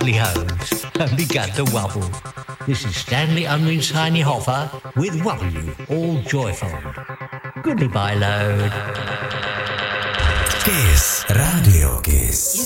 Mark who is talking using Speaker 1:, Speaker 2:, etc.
Speaker 1: lovely hoes and began to wobble. This is Stanley Unwin's Tiny Hoffer with Wobble You, all joyful. Goodbye, load.
Speaker 2: Kiss, Radio Kiss.